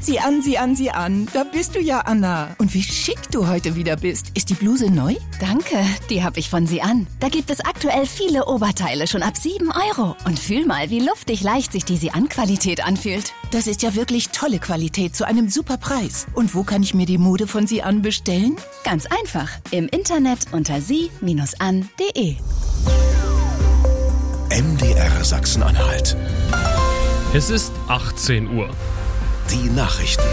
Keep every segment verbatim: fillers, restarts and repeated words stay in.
Sieh an, sieh an, sieh an. Da bist du ja, Anna. Und wie schick du heute wieder bist. Ist die Bluse neu? Danke, die habe ich von Sie an. Da gibt es aktuell viele Oberteile schon ab sieben Euro. Und fühl mal, wie luftig leicht sich die Sie-an-Qualität anfühlt. Das ist ja wirklich tolle Qualität zu einem super Preis. Und wo kann ich mir die Mode von Sie an bestellen? Ganz einfach. Im Internet unter sie Bindestrich an punkt de. M D R Sachsen-Anhalt. Es ist achtzehn Uhr. Die Nachrichten.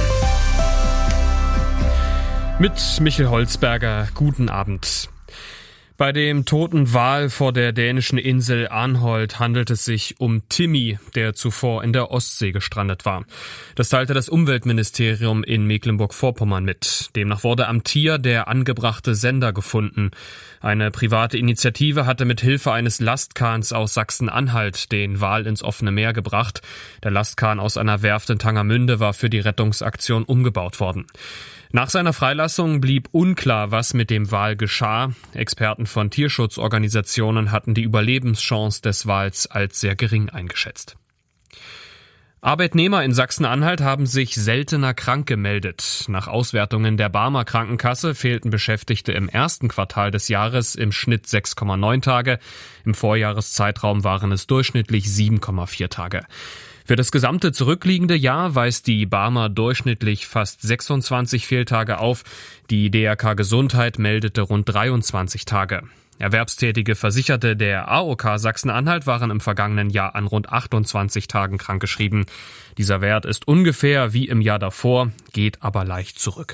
Mit Michel Holzberger, guten Abend. Bei dem toten Wal vor der dänischen Insel Arnholt handelt es sich um Timmy, der zuvor in der Ostsee gestrandet war. Das teilte das Umweltministerium in Mecklenburg-Vorpommern mit. Demnach wurde am Tier der angebrachte Sender gefunden. Eine private Initiative hatte mit Hilfe eines Lastkahns aus Sachsen-Anhalt den Wal ins offene Meer gebracht. Der Lastkahn aus einer Werft in Tangermünde war für die Rettungsaktion umgebaut worden. Nach seiner Freilassung blieb unklar, was mit dem Wal geschah. Experten von Tierschutzorganisationen hatten die Überlebenschance des Wals als sehr gering eingeschätzt. Arbeitnehmer in Sachsen-Anhalt haben sich seltener krank gemeldet. Nach Auswertungen der Barmer Krankenkasse fehlten Beschäftigte im ersten Quartal des Jahres im Schnitt sechs Komma neun Tage. Im Vorjahreszeitraum waren es durchschnittlich sieben Komma vier Tage. Für das gesamte zurückliegende Jahr weist die Barmer durchschnittlich fast sechsundzwanzig Fehltage auf. Die D R K Gesundheit meldete rund dreiundzwanzig Tage. Erwerbstätige Versicherte der A O K Sachsen-Anhalt waren im vergangenen Jahr an rund achtundzwanzig Tagen krankgeschrieben. Dieser Wert ist ungefähr wie im Jahr davor, geht aber leicht zurück.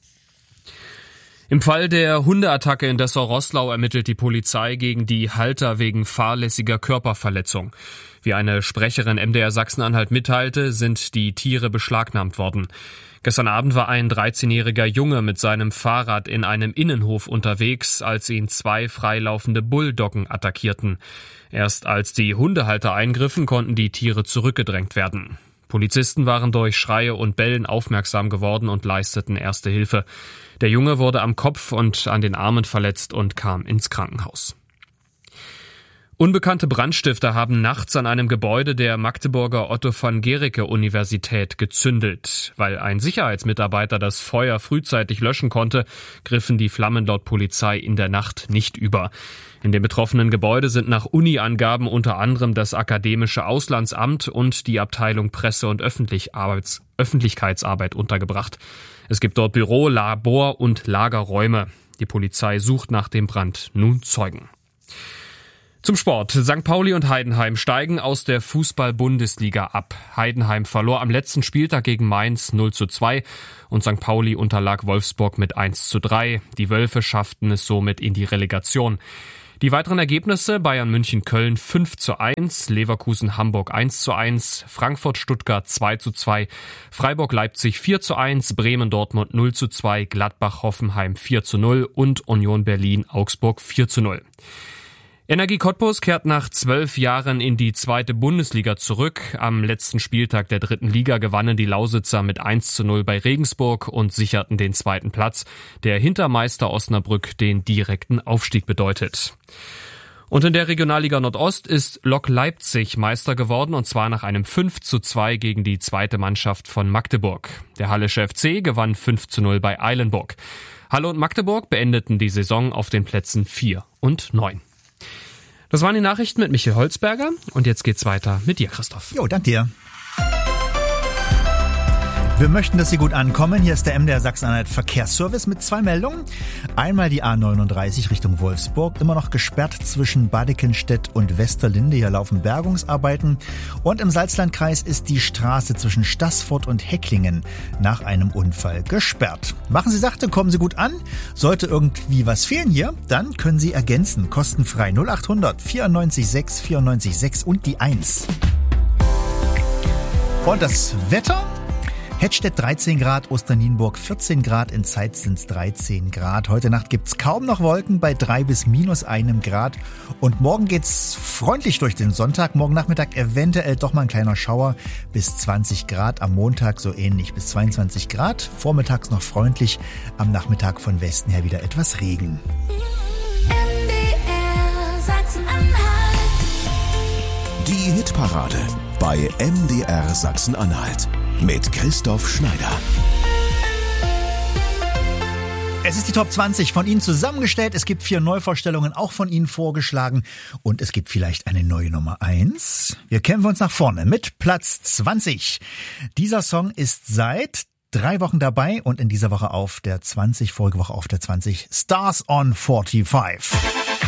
Im Fall der Hundeattacke in Dessau-Roßlau ermittelt die Polizei gegen die Halter wegen fahrlässiger Körperverletzung. Wie eine Sprecherin M D R Sachsen-Anhalt mitteilte, sind die Tiere beschlagnahmt worden. Gestern Abend war ein dreizehnjähriger Junge mit seinem Fahrrad in einem Innenhof unterwegs, als ihn zwei freilaufende Bulldoggen attackierten. Erst als die Hundehalter eingriffen, konnten die Tiere zurückgedrängt werden. Polizisten waren durch Schreie und Bellen aufmerksam geworden und leisteten erste Hilfe. Der Junge wurde am Kopf und an den Armen verletzt und kam ins Krankenhaus. Unbekannte Brandstifter haben nachts an einem Gebäude der Magdeburger Otto-von-Guericke-Universität gezündelt. Weil ein Sicherheitsmitarbeiter das Feuer frühzeitig löschen konnte, griffen die Flammen laut Polizei in der Nacht nicht über. In dem betroffenen Gebäude sind nach Uni-Angaben unter anderem das Akademische Auslandsamt und die Abteilung Presse- und Öffentlichkeitsarbeit untergebracht. Es gibt dort Büro-, Labor- und Lagerräume. Die Polizei sucht nach dem Brand nun Zeugen. Zum Sport. Sankt Pauli und Heidenheim steigen aus der Fußball-Bundesliga ab. Heidenheim verlor am letzten Spieltag gegen Mainz null zu zwei und Sankt Pauli unterlag Wolfsburg mit eins zu drei. Die Wölfe schafften es somit in die Relegation. Die weiteren Ergebnisse: Bayern München Köln fünf zu eins, Leverkusen Hamburg eins zu eins, Frankfurt Stuttgart zwei zu zwei, Freiburg Leipzig vier zu eins, Bremen Dortmund null zu zwei, Gladbach Hoffenheim vier zu null und Union Berlin Augsburg vier zu null. Energie Cottbus kehrt nach zwölf Jahren in die zweite Bundesliga zurück. Am letzten Spieltag der dritten Liga gewannen die Lausitzer mit eins zu null bei Regensburg und sicherten den zweiten Platz, der hinter Meister Osnabrück den direkten Aufstieg bedeutet. Und in der Regionalliga Nordost ist Lok Leipzig Meister geworden, und zwar nach einem fünf zu zwei gegen die zweite Mannschaft von Magdeburg. Der Hallische F C gewann fünf zu null bei Eilenburg. Halle und Magdeburg beendeten die Saison auf den Plätzen vier und neun. Das waren die Nachrichten mit Michel Holzberger und jetzt geht's weiter mit dir, Christoph. Jo, danke dir. Wir möchten, dass Sie gut ankommen. Hier ist der M D R Sachsen-Anhalt Verkehrsservice mit zwei Meldungen. Einmal die A neununddreißig Richtung Wolfsburg, immer noch gesperrt zwischen Badikenstedt und Westerlinde. Hier laufen Bergungsarbeiten. Und im Salzlandkreis ist die Straße zwischen Staßfurt und Hecklingen nach einem Unfall gesperrt. Machen Sie sachte, kommen Sie gut an. Sollte irgendwie was fehlen hier, dann können Sie ergänzen. Kostenfrei null achthundert vierundneunzig sechs vierundneunzig sechs und die eins. Und das Wetter? Hettstedt dreizehn Grad, Osternienburg vierzehn Grad, in Zeitz sind's dreizehn Grad. Heute Nacht gibt's kaum noch Wolken bei drei bis minus einem Grad. Und morgen geht's freundlich durch den Sonntag. Morgen Nachmittag eventuell doch mal ein kleiner Schauer bis zwanzig Grad. Am Montag so ähnlich bis zweiundzwanzig Grad. Vormittags noch freundlich. Am Nachmittag von Westen her wieder etwas Regen. M D R Sachsen-Anhalt. Die Hitparade bei M D R Sachsen-Anhalt. mit Christoph Schneider. Es ist die Top zwanzig von Ihnen zusammengestellt. Es gibt vier Neuvorstellungen, auch von Ihnen vorgeschlagen. Und es gibt vielleicht eine neue Nummer eins. Wir kämpfen uns nach vorne mit Platz zwanzig. Dieser Song ist seit drei Wochen dabei und in dieser Woche auf der zwanzig, vorige Woche auf der zwanzig. Stars on fünfundvierzig.